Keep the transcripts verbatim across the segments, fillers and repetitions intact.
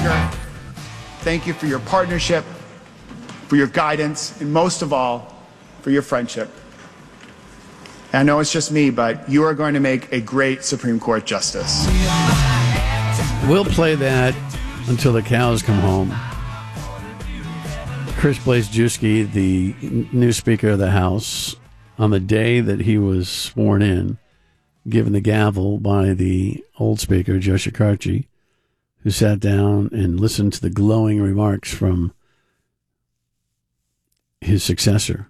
Speaker. Thank you for your partnership, for your guidance, and most of all, for your friendship. I know it's just me, but you are going to make a great Supreme Court justice. We'll play that until the cows come home. Chris Blazejewski, the new Speaker of the House, on the day that he was sworn in, given the gavel by the old Speaker, Joe Shekarchi, who sat down and listened to the glowing remarks from his successor.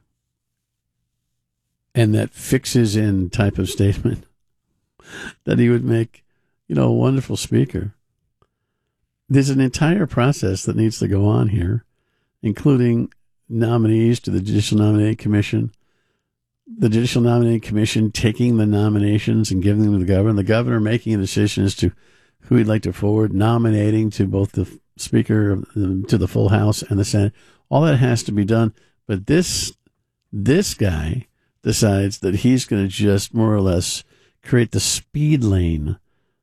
And that fixes in type of statement that he would make, you know, a wonderful speaker. There's an entire process that needs to go on here, including nominees to the Judicial Nominating Commission, the Judicial Nominating Commission taking the nominations and giving them to the governor, the governor making a decision as to who he'd like to forward, nominating to both the Speaker, to the full House and the Senate. All that has to be done. But this, this guy decides that he's going to just more or less create the speed lane.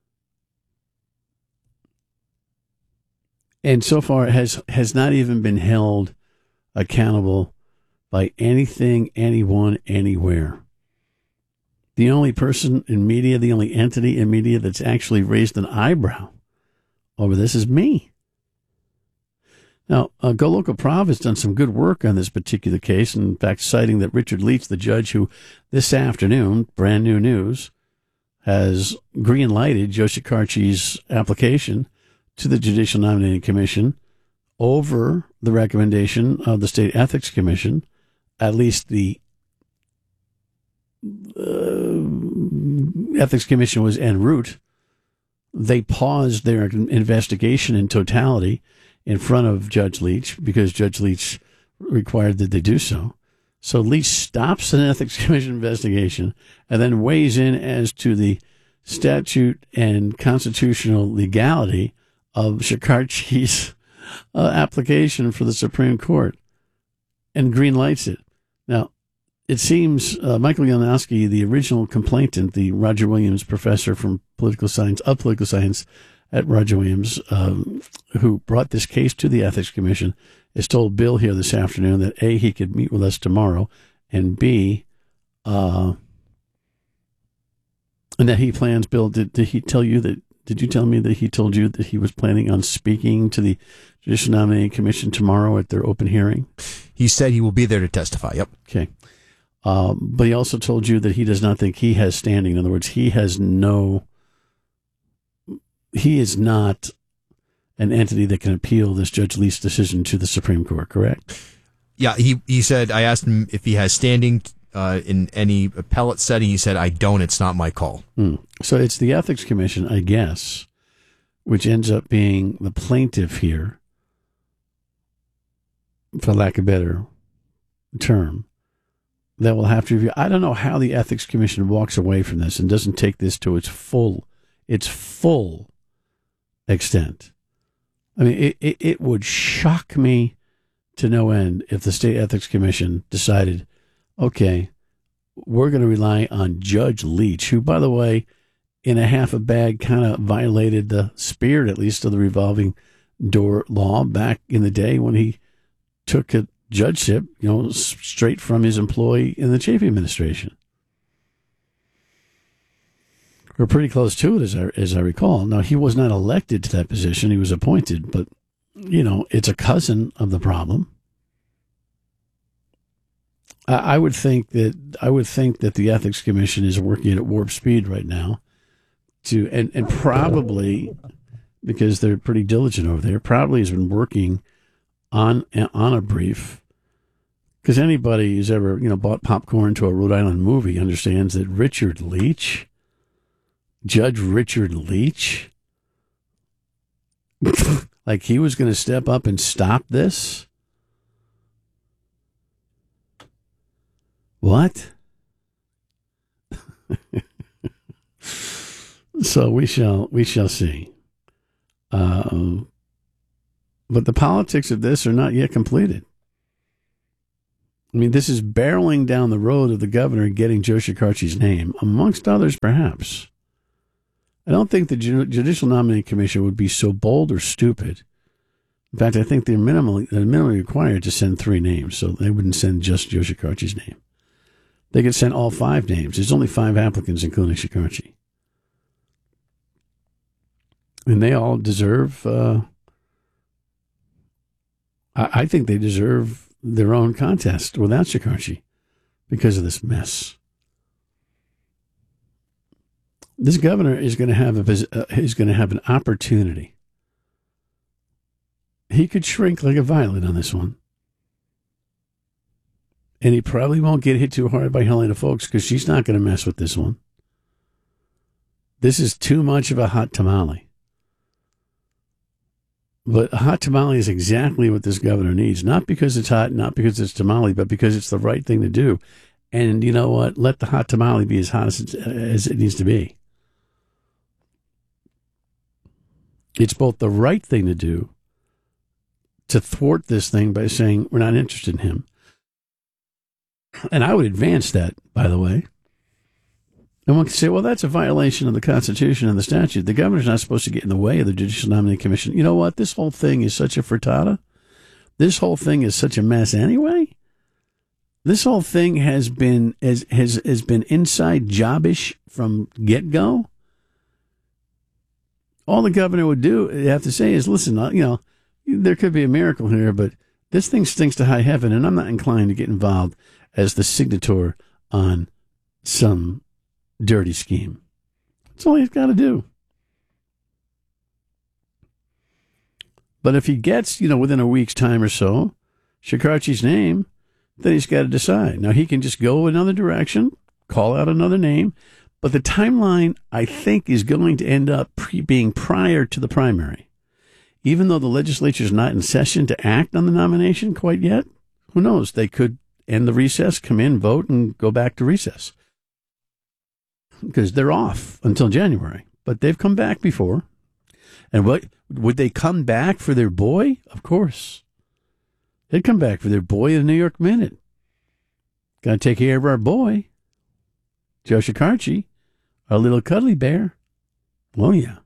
And so far has has not even been held accountable by anything, anyone, anywhere. The only person in media, the only entity in media that's actually raised an eyebrow over this is me. Now, uh, Go Local Prov has done some good work on this particular case, in fact, citing that Richard Leach, the judge who this afternoon, brand new news, has green-lighted Joe Shekarchi's application to the Judicial Nominating Commission over the recommendation of the State Ethics Commission, at least the uh, Ethics Commission was en route. They paused their investigation in totality in front of Judge Leach because Judge Leach required that they do so. So Leach stops an Ethics Commission investigation and then weighs in as to the statute and constitutional legality of Shekarchi's uh, application for the Supreme Court and green lights it. Now, it seems uh, Michael Yanowski, the original complainant, the Roger Williams professor from political science, of political science at Roger Williams, um, who brought this case to the Ethics Commission, has told Bill here this afternoon that A, he could meet with us tomorrow, and B, uh, and that he plans, Bill, did, did he tell you that, did you tell me that he told you that he was planning on speaking to the Judicial Nominating Commission tomorrow at their open hearing? He said he will be there to testify, yep. Okay. Um, but he also told you that he does not think he has standing. In other words, he has no, he is not an entity that can appeal this Judge Leach's decision to the Supreme Court, correct? Yeah, he, he said, I asked him if he has standing uh, in any appellate setting. He said, I don't, it's not my call. Hmm. So it's the Ethics Commission, I guess, which ends up being the plaintiff here, for lack of a better term, that will have to review. I don't know how the Ethics Commission walks away from this and doesn't take this to its full, its full extent. I mean, it, it, it would shock me to no end if the State Ethics Commission decided, okay, we're going to rely on Judge Leach, who, by the way, in a half a bag kind of violated the spirit, at least, of the revolving door law back in the day when he took a judgeship, you know, straight from his employee in the Chafee administration. We're pretty close to it, as I, as I recall. Now, he was not elected to that position. He was appointed, but, you know, it's a cousin of the problem. I, I would think that I would think that the Ethics Commission is working at warp speed right now to, and, and probably, because they're pretty diligent over there, probably has been working on, on a brief. Because anybody who's ever, you know, bought popcorn to a Rhode Island movie understands that Richard Leach, Judge Richard Leach, like he was going to step up and stop this? What? So we shall we shall see. Uh, but the politics of this are not yet completed. I mean, this is barreling down the road of the governor getting Joe Shekarchi's name, amongst others, perhaps. I don't think the Judicial Nominating Commission would be so bold or stupid In fact, I think they're minimally, they're minimally required to send three names, so they wouldn't send just Joe Shekarchi's name. They could send all five names. There's only five applicants, including Shekarchi. And they all deserve, uh, I, I think they deserve their own contest without Shekarchi because of this mess. This governor is going to have a, uh, is going to have an opportunity. He could shrink like a violet on this one. And he probably won't get hit too hard by Helena Foulkes because she's not going to mess with this one. This is too much of a hot tamale. But a hot tamale is exactly what this governor needs. Not because it's hot, not because it's tamale, but because it's the right thing to do. And you know what? Let the hot tamale be as hot as it, as it needs to be. It's both the right thing to do to thwart this thing by saying we're not interested in him. And I would advance that, by the way. And one can say, well, that's a violation of the Constitution and the statute. The governor's not supposed to get in the way of the Judicial Nominating Commission. You know what? This whole thing is such a frittata. This whole thing is such a mess anyway. This whole thing has been has has, has been inside jobbish from get-go. All the governor would do, you have to say, is, listen, you know, there could be a miracle here, but this thing stinks to high heaven, and I'm not inclined to get involved as the signator on some dirty scheme. That's all he's got to do. But if he gets, you know, within a week's time or so, Shekarchi's name, then he's got to decide. Now, he can just go another direction, call out another name, but the timeline, I think, is going to end up pre- being prior to the primary. Even though the legislature is not in session to act on the nomination quite yet, who knows? They could end the recess, come in, vote, and go back to recess. Because they're off until January. But they've come back before. And what would they come back for their boy? Of course. They'd come back for their boy in the New York Minute. Got to take care of our boy, Joe Shekarchi, our little cuddly bear. Oh, yeah.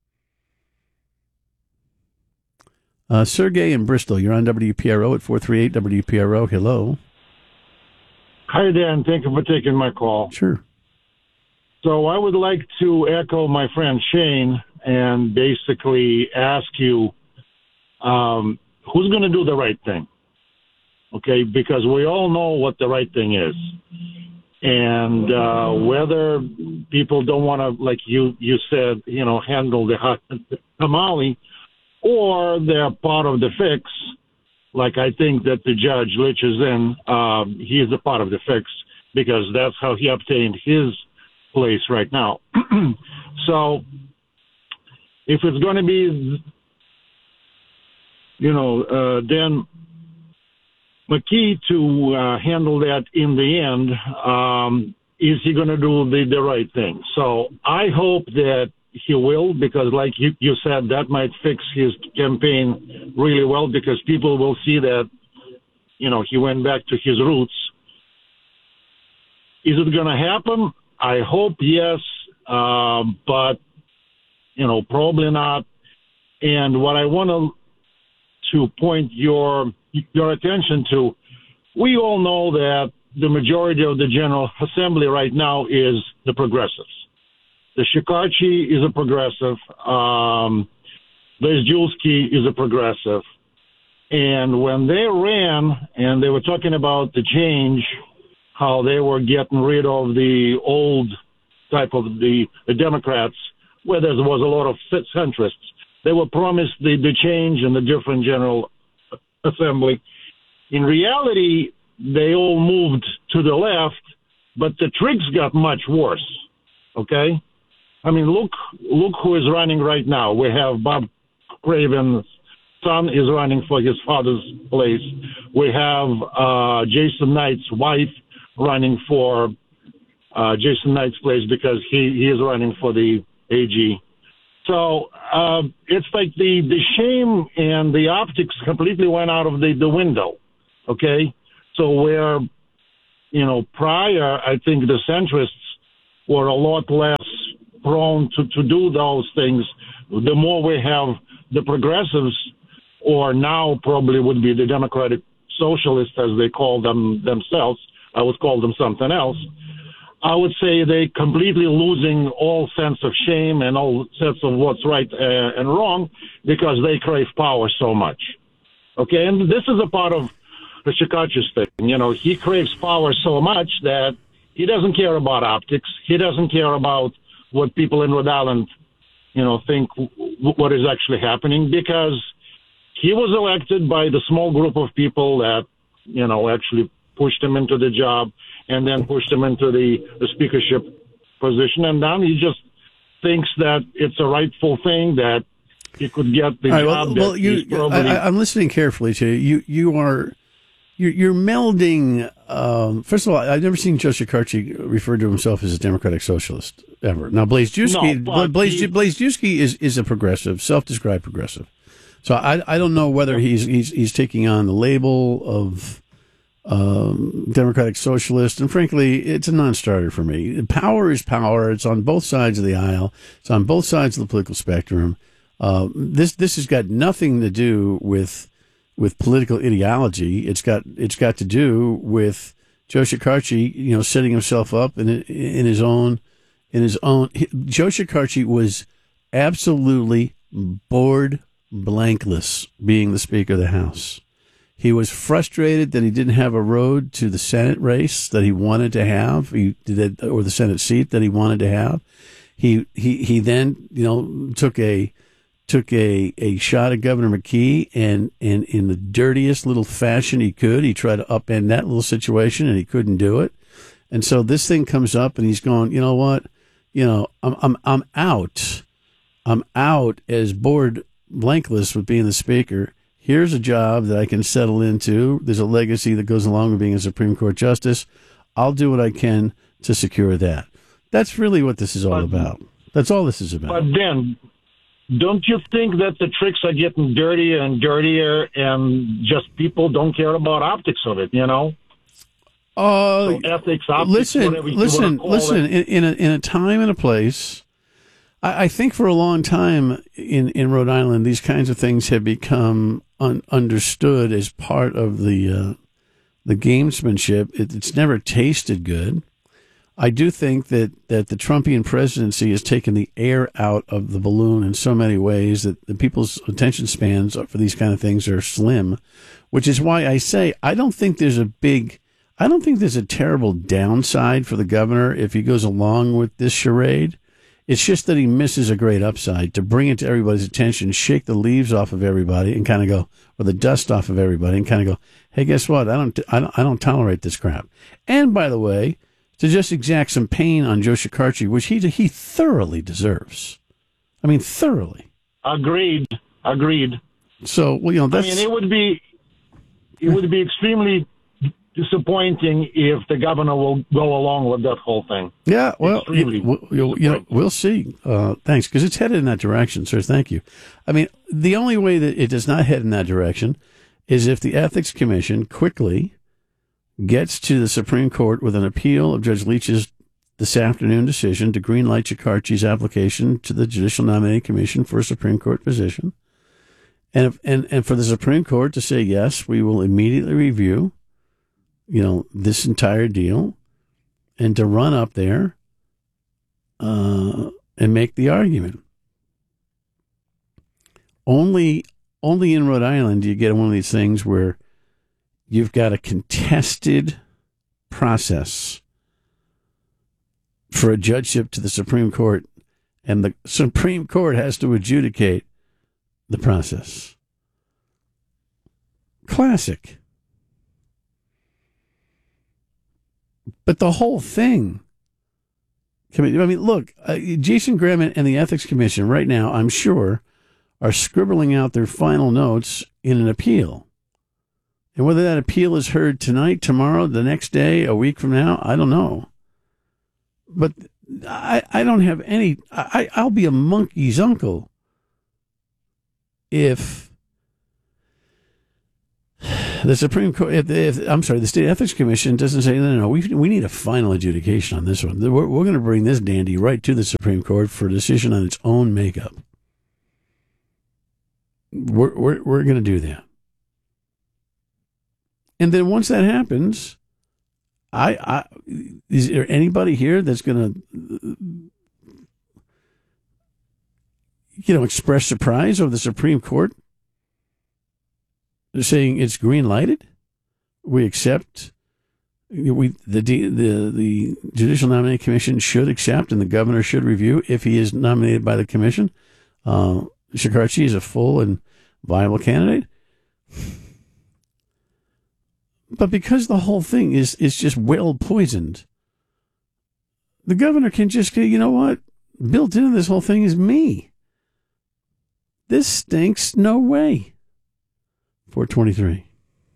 Uh, Sergey in Bristol, you're on W P R O at four three eight W P R O. Hello. Hi, Dan. Thank you for taking my call. Sure. So I would like to echo my friend Shane and basically ask you, um, who's going to do the right thing? Okay, because we all know what the right thing is. And uh, whether people don't want to, like you, you said, you know, handle the hot tamale, or they're part of the fix, like I think that the Judge Litch is in, um, he is a part of the fix because that's how he obtained his place right now. So if it's going to be, you know, uh, Dan McKee to uh, handle that in the end, um, is he going to do the, the right thing? So I hope that he will, because like you, you said, that might fix his campaign really well, because people will see that, you know, he went back to his roots. Is it going to happen? I hope yes, uh, but, you know, probably not. And what I want to to point your your attention to, we all know that the majority of the General Assembly right now is the progressives. The Shekarchi is a progressive. Um, Julski is a progressive. And when they ran and they were talking about the change, how they were getting rid of the old type of the, the Democrats, where there was a lot of centrists, they were promised the, the change in the different General Assembly. In reality, they all moved to the left, but the tricks got much worse, okay? I mean, look look who is running right now. We have Bob Craven's son is running for his father's place. We have uh, Jason Knight's wife running for uh, Jason Knight's place because he, he is running for the A G. So uh, it's like the, the shame and the optics completely went out of the, the window, okay? So where, you know, prior, I think the centrists were a lot less prone to, to do those things. The more we have the progressives or now probably would be the Democratic Socialists, as they call them themselves. I would call them something else. I would say they completely losing all sense of shame and all sense of what's right uh, and wrong because they crave power so much. Okay, and this is a part of the Shekarchi's thing. You know, he craves power so much that he doesn't care about optics. He doesn't care about what people in Rhode Island, you know, think w- what is actually happening, because he was elected by the small group of people that, you know, actually pushed him into the job and then pushed him into the, the speakership position. And now he just thinks that it's a rightful thing that he could get the right, job. Well, well that you, he's probably... I, I'm listening carefully to you. You, you are, you're, you're melding. Um, first of all, I've never seen Joe Shekarchi refer to himself as a Democratic Socialist ever. Now, Blazejewski, No, Blaze, he... Blazejewski is is a progressive, self-described progressive. So I, I don't know whether he's he's he's taking on the label of um, Democratic Socialist, and frankly, it's a non-starter for me. Power is power. It's on both sides of the aisle. It's on both sides of the political spectrum. Uh, this this has got nothing to do with with political ideology. It's got it's got to do with Joe Shekarchi, you know, setting himself up in in his own in his own. Joe Shekarchi was absolutely bored blankless being the Speaker of the House. He was frustrated that he didn't have a road to the Senate race that he wanted to have, he did, or the Senate seat that he wanted to have. He he he then, you know, took a took a, a shot at Governor McKee, and, and in the dirtiest little fashion he could, he tried to upend that little situation, and he couldn't do it. And so this thing comes up, and he's going, you know what, you know, I'm I'm I'm out, I'm out as bored blankless with being the Speaker. Here's a job that I can settle into. There's a legacy that goes along with being a Supreme Court justice. I'll do what I can to secure that. That's really what this is all but, about. That's all this is about. But then, don't you think that the tricks are getting dirtier and dirtier, and just people don't care about optics of it, you know? Uh, so ethics, optics, listen, whatever you listen, want to call listen. it. In, in a in a time and a place, I, I think for a long time in, in Rhode Island, these kinds of things have become un, understood as part of the uh, the gamesmanship. It, it's never tasted good. I do think that, that the Trumpian presidency has taken the air out of the balloon in so many ways that the people's attention spans for these kind of things are slim, which is why I say I don't think there's a big, I don't think there's a terrible downside for the governor if he goes along with this charade. It's just that he misses a great upside to bring it to everybody's attention, shake the leaves off of everybody and kind of go, or the dust off of everybody and kind of go, hey, guess what? I don't, I don't, I don't tolerate this crap. And by the way, to just exact some pain on Joe Shekarchi, which he he thoroughly deserves. I mean, thoroughly. Agreed. Agreed. So, well, you know, that's. I mean, it would be it would be extremely disappointing if the governor will go along with that whole thing. Yeah, well, Extremely you, you, you know, we'll see. Uh, thanks, because it's headed in that direction, sir. Thank you. I mean, the only way that it does not head in that direction is if the Ethics Commission quickly gets to the Supreme Court with an appeal of Judge Leach's this afternoon decision to greenlight Shekarchi's application to the Judicial Nominating Commission for a Supreme Court position. And, if, and, and for the Supreme Court to say, yes, we will immediately review, you know, this entire deal, and to run up there uh, and make the argument. Only, only in Rhode Island do you get one of these things where you've got a contested process for a judgeship to the Supreme Court, and the Supreme Court has to adjudicate the process. Classic. But the whole thing, I mean, look, uh, Jason Graham and the Ethics Commission right now, I'm sure, are scribbling out their final notes in an appeal. And whether that appeal is heard tonight, tomorrow, the next day, a week from now, I don't know. But I, I don't have any, I, I'll be a monkey's uncle if the Supreme Court, if, if I'm sorry, the State Ethics Commission doesn't say, no, no, no, we, we need a final adjudication on this one. We're, we're going to bring this dandy right to the Supreme Court for a decision on its own makeup. we're we're, we're going to do that. And then once that happens, I, I is there anybody here that's going to, you know, express surprise over the Supreme Court saying it's green lighted? We accept. We the the the Judicial Nominating Commission should accept, and the governor should review if he is nominated by the commission. Uh, Shekarchi is a full and viable candidate, but because the whole thing is is just well poisoned, the governor can just go, you know what? Built into this whole thing is me. This stinks. No way. four twenty-three.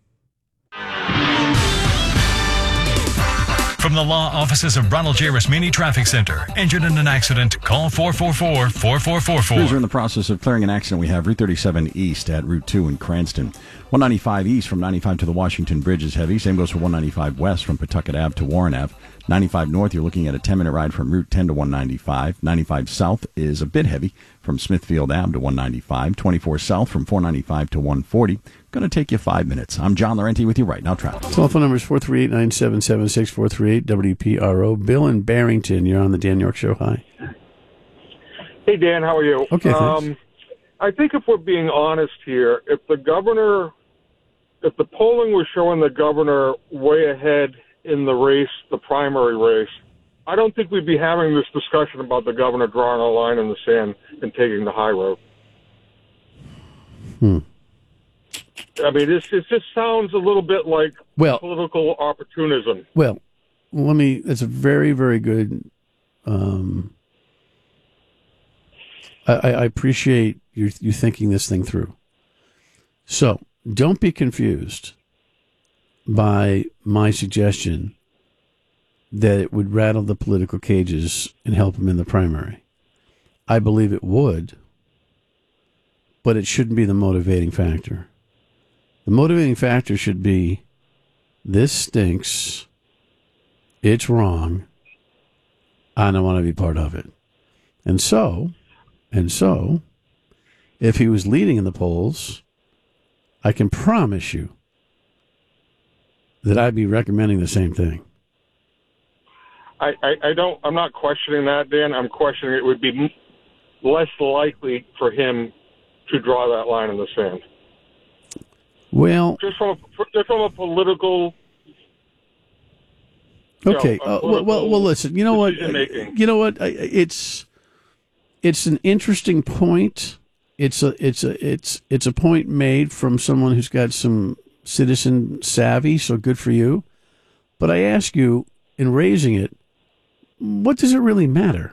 From the law offices of Ronald J. Rasmini Traffic Center. Injured in an accident? Call four four four, four four four four. Crews are in the process of clearing an accident. We have Route thirty-seven East at Route two in Cranston. one ninety-five East from ninety-five to the Washington Bridge is heavy. Same goes for one ninety-five West from Pawtucket Ave to Warren Ave. ninety-five North, you're looking at a ten-minute ride from Route ten to one ninety-five. ninety-five South is a bit heavy from Smithfield Ave to one ninety-five. twenty-four South from four ninety-five to one forty. Going to take you five minutes. I'm John Laurenti with you right now. Traffic. Telephone number is four three eight, nine seven seven six, four three eight W P R O. Bill in Barrington, you're on the Dan York Show. Hi. Hey, Dan, how are you? Okay, thanks. Um, I think if we're being honest here, if the governor, if the polling was showing the governor way ahead in the race, the primary race, I don't think we'd be having this discussion about the governor drawing a line in the sand and taking the high road. Hmm. I mean, this it just sounds a little bit like well, political opportunism. Well, let me. That's a very, very good. Um, I, I appreciate you you thinking this thing through. So don't be confused by my suggestion that it would rattle the political cages and help him in the primary. I believe it would, but it shouldn't be the motivating factor. The motivating factor should be, this stinks, it's wrong, I don't want to be part of it. And so, and so, if he was leading in the polls, I can promise you that I'd be recommending the same thing. I, I, I don't, I'm not questioning that, Dan. I'm questioning it would be m- less likely for him to draw that line in the sand. Well, just from a, just from a political. Okay. You know, uh, well, well, well, listen. You know what? You know what? It's it's an interesting point. It's a it's a it's it's a point made from someone who's got some citizen savvy. So good for you. But I ask you, in raising it, what does it really matter?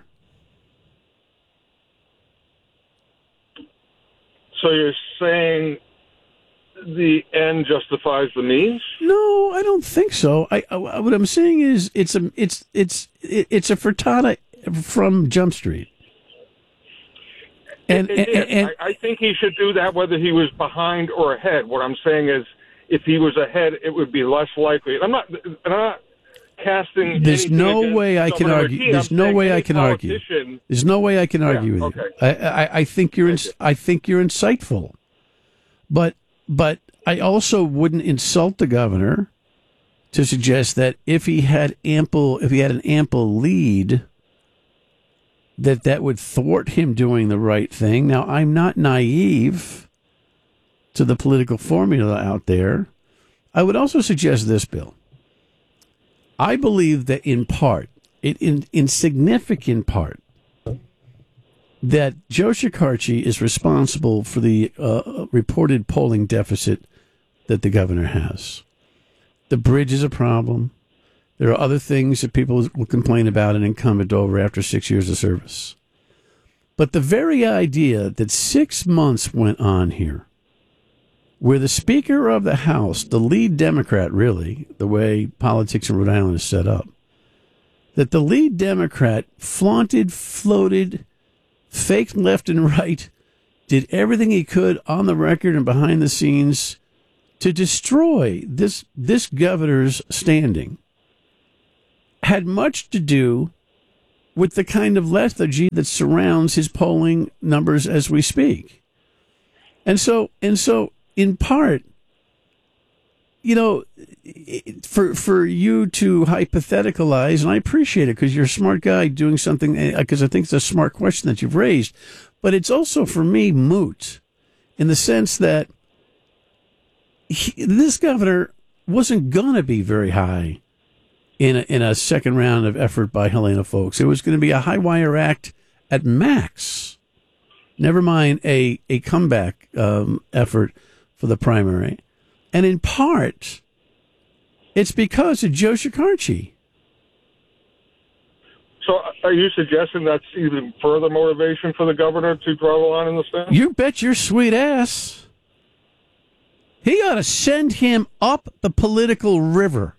So you're saying the end justifies the means? No, I don't think so. I, I what I'm saying is it's a it's it's it's a frittata from Jump Street. And, it, it and, and I, I think he should do that whether he was behind or ahead. What I'm saying is, if he was ahead, it would be less likely. I'm not. I'm not casting. There's no way I can argue. There's no way I can argue. There's no way I can argue with you. I, I I think you're in, I think you're insightful, but. But I also wouldn't insult the governor to suggest that if he had ample, if he had an ample lead, that that would thwart him doing the right thing. Now, I'm not naive to the political formula out there. I would also suggest this, Bill. I believe that in part, in, in significant part, that Joe Shekarchi is responsible for the uh, reported polling deficit that the governor has. The bridge is a problem. There are other things that people will complain about an incumbent over after six years of service. But the very idea that six months went on here, where the Speaker of the House, the lead Democrat really, the way politics in Rhode Island is set up, that the lead Democrat flaunted, floated, faked left and right, did everything he could on the record and behind the scenes to destroy this this governor's standing, had much to do with the kind of lethargy that surrounds his polling numbers as we speak. And so, and so, in part, you know, for for you to hypotheticalize, and I appreciate it because you're a smart guy doing something, because I think it's a smart question that you've raised, but it's also, for me, moot in the sense that he, this governor wasn't going to be very high in a, in a second round of effort by Helena Foulkes. It was going to be a high wire act at max. Never mind a, a comeback um, effort for the primary. And in part, it's because of Joe Shekarchi. So are you suggesting that's even further motivation for the governor to draw the line in the sand? You bet your sweet ass. He ought to send him up the political river.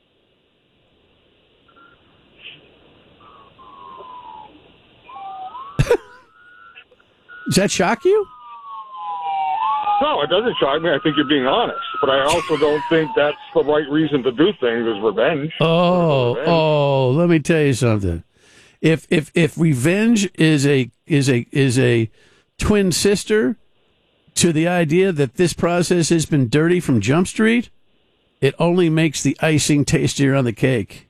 Does that shock you? No, it doesn't shock me. I think you're being honest. But I also don't think that's the right reason to do things is revenge. Oh, revenge. oh, let me tell you something. If if if revenge is a is a is a twin sister to the idea that this process has been dirty from Jump Street, it only makes the icing tastier on the cake.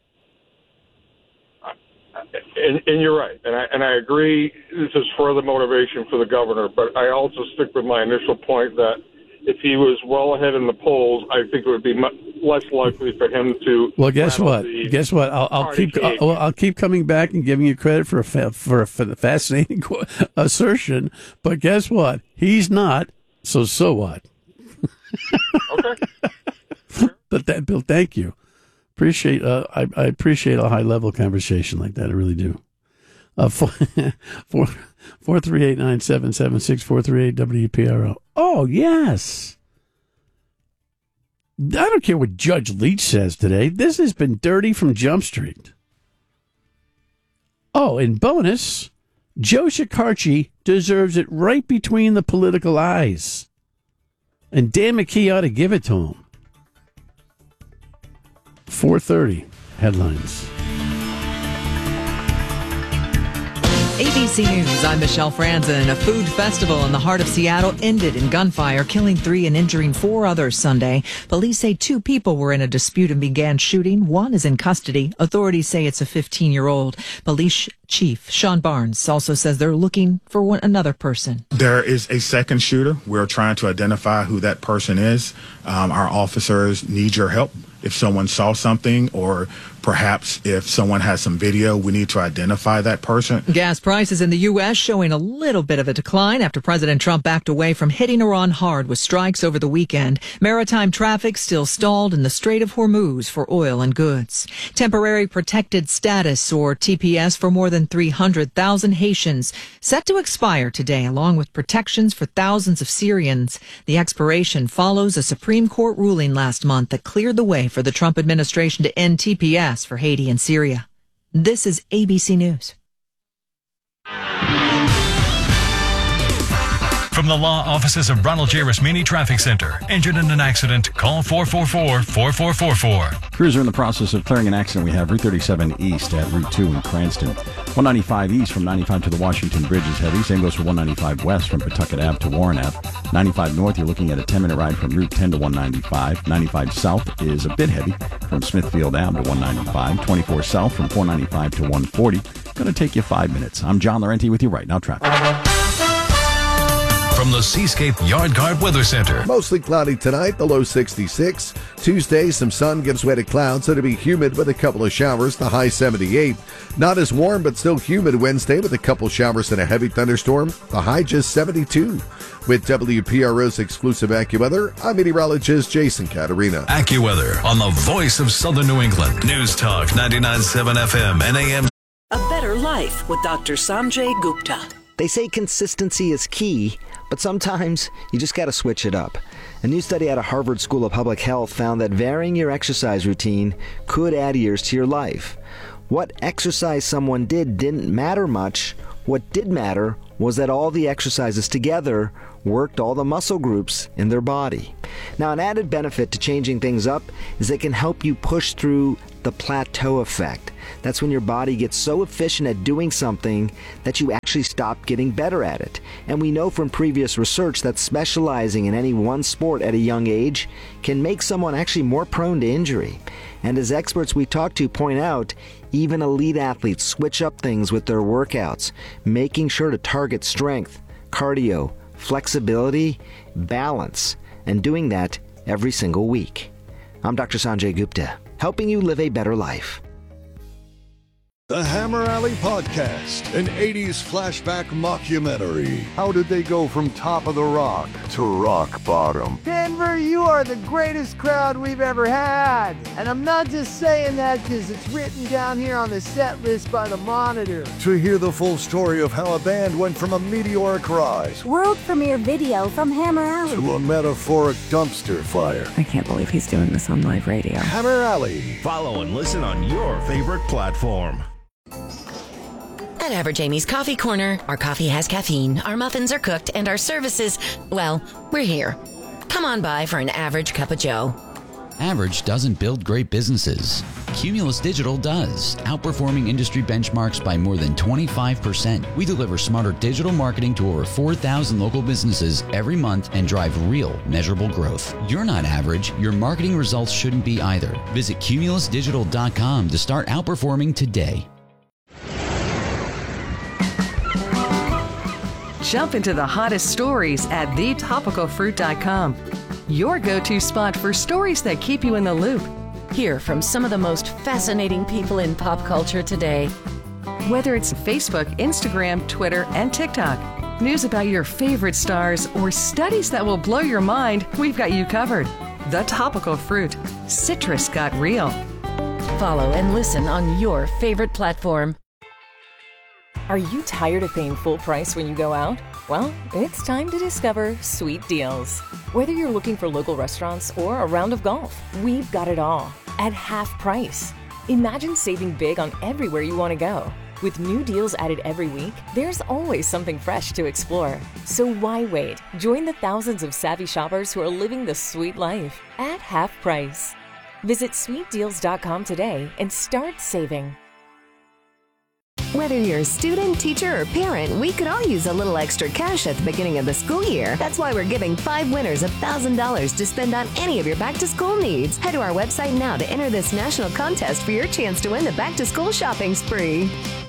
And, and you're right, and I and I agree. This is further motivation for the governor, but I also stick with my initial point that if he was well ahead in the polls, I think it would be much less likely for him to. Well, guess what? Guess what? I'll, I'll keep I'll, I'll keep coming back and giving you credit for a fa- for a fascinating assertion, but guess what? He's not. So so what? Okay. But that, Bill, thank you. Appreciate uh, I, I appreciate a high level conversation like that. I really do. Uh, four, four, four three eight nine seven seven six four three eight W P R O. Oh yes. I don't care what Judge Leach says today. This has been dirty from Jump Street. Oh, and bonus, Joe Shekarchi deserves it right between the political eyes, and Dan McKee ought to give it to him. four thirty headlines. A B C News, I'm Michelle Franzen. A food festival in the heart of Seattle ended in gunfire, killing three and injuring four others Sunday. Police say two people were in a dispute and began shooting. One is in custody. Authorities say it's a fifteen-year-old. Police Chief Sean Barnes also says they're looking for one another person. There is a second shooter. We're trying to identify who that person is. Um, our officers need your help. If someone saw something, or perhaps if someone has some video, we need to identify that person. Gas prices in the U S showing a little bit of a decline after President Trump backed away from hitting Iran hard with strikes over the weekend. Maritime traffic still stalled in the Strait of Hormuz for oil and goods. Temporary protected status, or T P S, for more than three hundred thousand Haitians set to expire today, along with protections for thousands of Syrians. The expiration follows a Supreme Court ruling last month that cleared the way for the Trump administration to end T P S for Haiti and Syria. This is A B C News. From the law offices of Ronald J. Rasmini Traffic Center. Injured in an accident? Call four four four, four four four four. Crews are in the process of clearing an accident we have. Route thirty-seven East at Route two in Cranston. one ninety-five East from ninety-five to the Washington Bridge is heavy. Same goes for one ninety-five West from Pawtucket Ave to Warren Ave. ninety-five North, you're looking at a ten-minute ride from Route ten to one ninety-five. ninety-five South is a bit heavy from Smithfield Ave to one ninety-five. twenty-four South from four ninety-five to one forty. Going to take you five minutes. I'm John Laurenti with you right now. Traffic. From the Seascape Yard Guard Weather Center. Mostly cloudy tonight, the low sixty-six. Tuesday, some sun gives way to clouds, so it'll be humid with a couple of showers, the high seventy-eight. Not as warm, but still humid Wednesday with a couple showers and a heavy thunderstorm, the high just seventy-two. With W P R O's exclusive AccuWeather, I'm meteorologist Jason Caterina. AccuWeather on the voice of Southern New England. News Talk ninety-nine point seven F M and A M. A better life with Doctor Sanjay Gupta. They say consistency is key, but sometimes you just got to switch it up. A new study out of Harvard School of Public Health found that varying your exercise routine could add years to your life. What exercise someone did didn't matter much. What did matter was that all the exercises together worked all the muscle groups in their body. Now, an added benefit to changing things up is it can help you push through the plateau effect. That's when your body gets so efficient at doing something that you actually stop getting better at it. And we know from previous research that specializing in any one sport at a young age can make someone actually more prone to injury. And as experts we talk to point out, even elite athletes switch up things with their workouts, making sure to target strength, cardio, flexibility, balance, and doing that every single week. I'm Doctor Sanjay Gupta, helping you live a better life. The Hammer Alley Podcast, an eighties flashback mockumentary. How did they go from top of the rock to rock bottom? Denver, you are the greatest crowd we've ever had. And I'm not just saying that because it's written down here on the set list by the Monitor. To hear the full story of how a band went from a meteoric rise, world premiere video from Hammer Alley, to a metaphoric dumpster fire. I can't believe he's doing this on live radio. Hammer Alley. Follow and listen on your favorite platform. At Average Amy's Coffee Corner, our coffee has caffeine, our muffins are cooked, and our services, well, we're here. Come on by for an average cup of joe. Average doesn't build great businesses. Cumulus Digital does, outperforming industry benchmarks by more than twenty-five percent. We deliver smarter digital marketing to over four thousand local businesses every month and drive real, measurable growth. You're not average. Your marketing results shouldn't be either. Visit cumulus digital dot com to start outperforming today. Jump into the hottest stories at the topical fruit dot com. Your go-to spot for stories that keep you in the loop. Hear from some of the most fascinating people in pop culture today. Whether it's Facebook, Instagram, Twitter, and TikTok, news about your favorite stars, or studies that will blow your mind, we've got you covered. The Topical Fruit. Citrus got real. Follow and listen on your favorite platform. Are you tired of paying full price when you go out? Well, it's time to discover Sweet Deals. Whether you're looking for local restaurants or a round of golf, we've got it all at half price. Imagine saving big on everywhere you want to go. With new deals added every week, there's always something fresh to explore. So why wait? Join the thousands of savvy shoppers who are living the sweet life at half price. Visit sweet deals dot com today and start saving. Whether you're a student, teacher, or parent, we could all use a little extra cash at the beginning of the school year. That's why we're giving five winners one thousand dollars to spend on any of your back-to-school needs. Head to our website now to enter this national contest for your chance to win the back-to-school shopping spree.